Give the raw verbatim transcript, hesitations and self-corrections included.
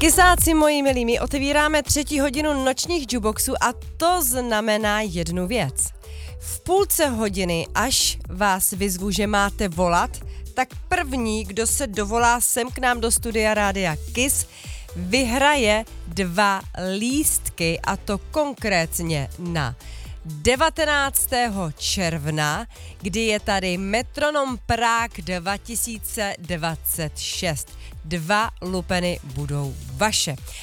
Kysáci moji milí, my otevíráme třetí hodinu nočních jukeboxů a to znamená jednu věc. V půlce hodiny, až vás vyzvu, že máte volat, tak první, kdo se dovolá sem k nám do studia Rádia Kiss, vyhraje dva lístky, a to konkrétně na devatenáctého června, kdy je tady Metronom Prague dva tisíce dvacet šest. Dva lupeny budou vaše.